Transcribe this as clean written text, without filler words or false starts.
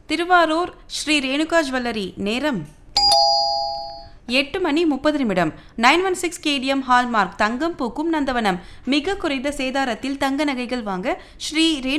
Thiruvarur Sri Renuka jewellery நேரம் 8:30 916 KTM hallmark தங்கம் பூக்கும் நந்தவனம். மிக குறைந்த சேதாரத்தில் தங்க நகைகள் வாங்க ஸ்ரீ